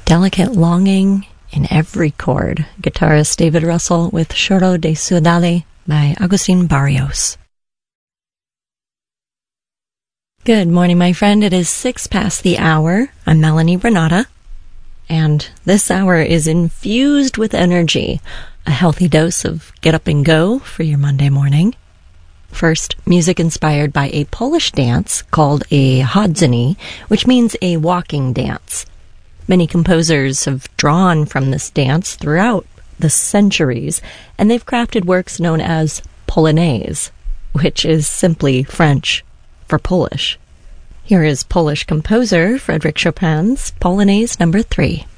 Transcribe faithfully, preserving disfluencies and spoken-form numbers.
Delicate longing in every chord. Guitarist David Russell with Choro de Ciudad by Agustin Barrios. Good morning, my friend. It is six past the hour. I'm Melanie Renata, and this hour is infused with energy. A healthy dose of get up and go for your Monday morning. First, music inspired by a Polish dance called a chodzenie, which means a walking dance. Many composers have drawn from this dance throughout the centuries, and they've crafted works known as Polonaise, which is simply French for Polish. Here is Polish composer Frédéric Chopin's Polonaise number three.